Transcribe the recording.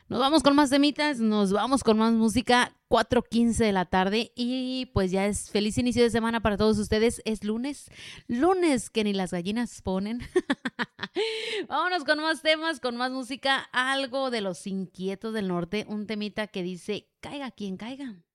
Nos vamos con más temitas, nos vamos con más música, 4:15 de la tarde y pues ya es feliz inicio de semana para todos ustedes. Es lunes, lunes que ni las gallinas ponen. Vámonos con más temas, con más música, algo de Los Inquietos del Norte, un temita que dice, caiga quien caiga.